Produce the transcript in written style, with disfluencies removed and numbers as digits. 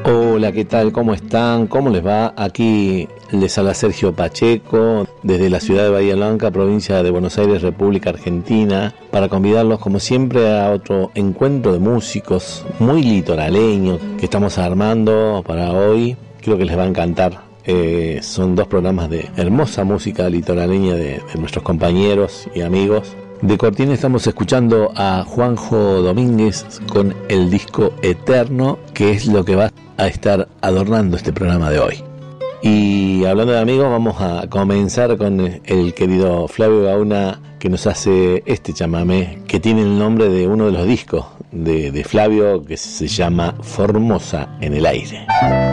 Hola, ¿qué tal? ¿Cómo están? ¿Cómo les va? Aquí les habla Sergio Pacheco desde la ciudad de Bahía Blanca, provincia de Buenos Aires, República Argentina, para convidarlos como siempre a otro encuentro de músicos muy litoraleños que estamos armando para hoy. Creo que les va a encantar. Son dos programas de hermosa música litoraleña de nuestros compañeros y amigos. De cortina estamos escuchando a Juanjo Domínguez con el disco Eterno, que es lo que va a estar adornando este programa de hoy. Y hablando de amigos, vamos a comenzar con el querido Flavio Gauna, que nos hace este chamamé que tiene el nombre de uno de los discos de Flavio, que se llama Formosa en el aire.